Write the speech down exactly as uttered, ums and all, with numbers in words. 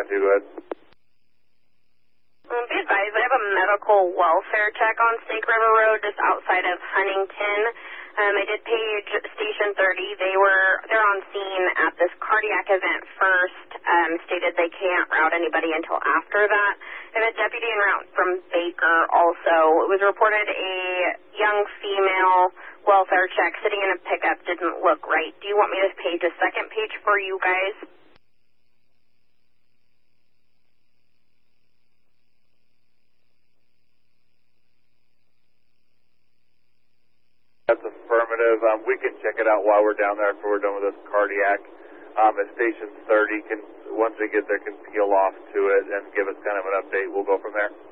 two, go ahead. Um, be advised, I have a medical welfare check on Snake River Road just outside of Huntington. Um, I did page Station thirty. They were, they're on scene at this cardiac event first, um, stated they can't route anybody until after that. I have a deputy en route from Baker also. It was reported a young female welfare check sitting in a pickup didn't look right. Do you want me to page a second page for you guys? That's affirmative. Um, we can check it out while we're down there after we're done with this cardiac. Um, at Station thirty, can once we get there, can peel off to it and give us kind of an update. We'll go from there.